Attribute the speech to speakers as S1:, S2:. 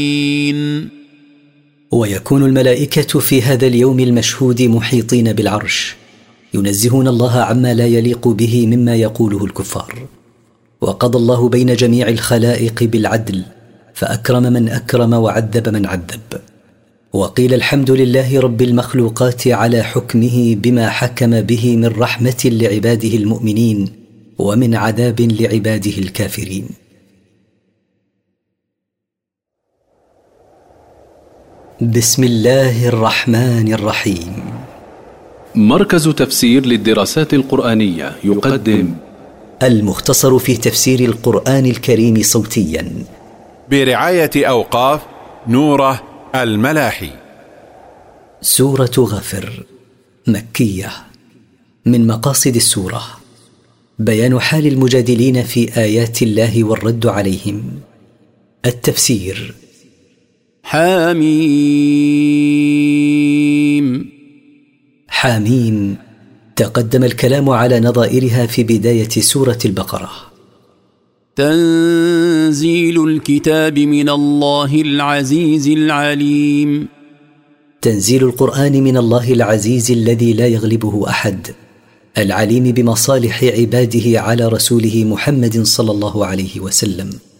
S1: ويكون الملائكة في هذا اليوم المشهود محيطين بالعرش ينزهون الله عما لا يليق به مما يقوله الكفار. وقضى الله بين جميع الخلائق بالعدل، فأكرم من أكرم وعذب من عذب. وقيل الحمد لله رب المخلوقات على حكمه بما حكم به من رحمة لعباده المؤمنين ومن عذاب لعباده الكافرين. بسم الله الرحمن الرحيم.
S2: مركز تفسير للدراسات القرآنية يقدم
S1: المختصر في تفسير القرآن الكريم صوتيا
S3: برعاية أوقاف نوره الملاحي.
S1: سورة غافر مكية. من مقاصد السورة بيان حال المجادلين في آيات الله والرد عليهم. التفسير.
S4: حميم.
S1: حميم تقدم الكلام على نظائرها في بداية سورة البقرة.
S4: تنزيل الكتاب من الله العزيز العليم.
S1: تنزيل القرآن من الله العزيز الذي لا يغلبه أحد، العليم بمصالح عباده على رسوله محمد صلى الله عليه وسلم.